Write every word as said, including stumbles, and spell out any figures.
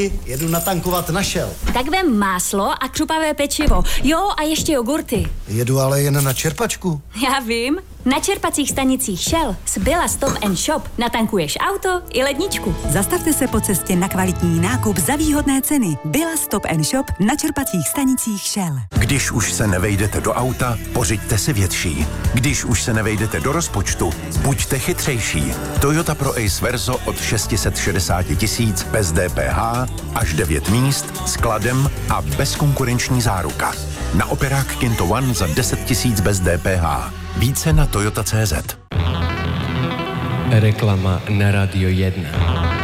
Ahoj, jedu natankovat na Shell. Tak vem máslo a křupavé pečivo. Jo, a ještě jogurty. Jedu ale jen na čerpačku. Já vím. Na čerpacích stanicích Shell z Billa Stop and Shop natankuješ auto i ledničku. Zastavte se po cestě na kvalitní nákup za výhodné ceny. Billa Stop and Shop na čerpacích stanicích Shell. Když už se nevejdete do auta, pořiďte si větší. Když už se nevejdete do rozpočtu, buďte chytřejší. Toyota Pro Ace Verso od šest set šedesát tisíc bez D P H, až devět míst, skladem a bezkonkurenční záruka. Na operák Kinto One za deset tisíc bez D P H. Více na Toyota tečka cé zet. Reklama na Radio jedna.